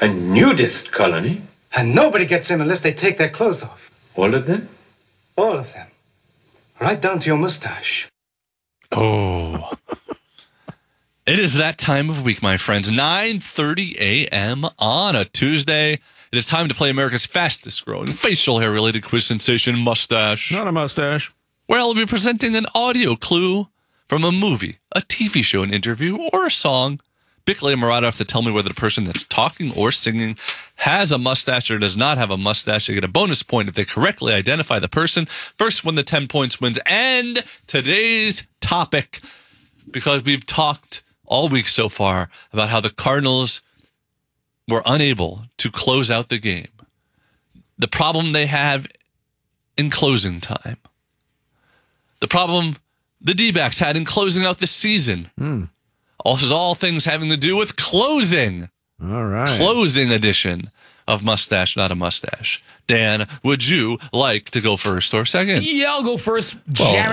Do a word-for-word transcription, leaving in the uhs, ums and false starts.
A nudist colony? And nobody gets in unless they take their clothes off. All of them? All of them. Right down to your mustache. Oh. It is that time of week, my friends. nine thirty a.m. on a Tuesday. It is time to play America's fastest growing facial hair related quiz sensation, Mustache. Not a mustache. Where I'll be presenting an audio clue from a movie, a T V show, an interview, or a song. Bickley and Murata have to tell me whether the person that's talking or singing has a mustache or does not have a mustache. They get a bonus point if they correctly identify the person. First one to ten points wins. And today's topic, because we've talked all week so far about how the Cardinals were unable to close out the game. The problem they have in closing time. The problem the D-backs had in closing out the season. Hmm. Also, all things having to do with closing. All right. Closing edition of Mustache, Not a Mustache. Dan, would you like to go first or second? Yeah, I'll go first. Well,